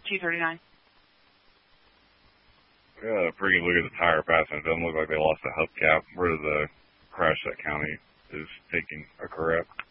239. Yeah, pretty look at the tire passing. It doesn't look like they lost the hubcap where the crash that county is taking a correct.